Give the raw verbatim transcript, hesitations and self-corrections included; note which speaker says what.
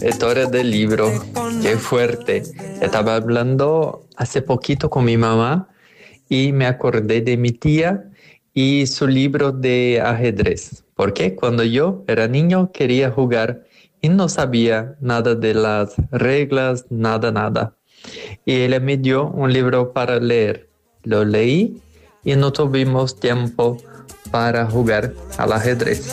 Speaker 1: historia del libro, qué fuerte. Estaba hablando hace poquito con mi mamá y me acordé de mi tía y su libro de ajedrez. Porque cuando yo era niño quería jugar y no sabía nada de las reglas, nada, nada. Y ella me dio un libro para leer. Lo leí y no tuvimos tiempo para jugar al ajedrez.